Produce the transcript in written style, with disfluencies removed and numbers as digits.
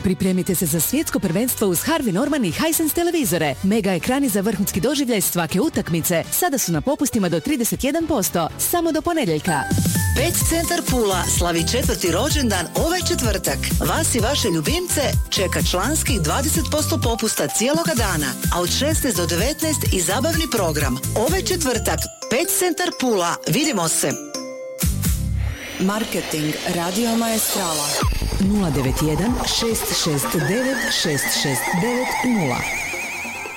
Pripremite se za svjetsko prvenstvo uz Harvey Norman i Hisense televizore. Mega ekrani za vrhunski doživljaj svake utakmice. Sada su na popustima do 31%. Samo do ponedjeljka. Pet Centar Pula slavi 4. rođendan ovaj četvrtak. Vas i vaše ljubimce čeka članskih 20% popusta cijeloga dana, a od 16 do 19 i zabavni program. Ovaj četvrtak, Pet Centar Pula. Vidimo se. Marketing Radio Maestrala 091 669 6690.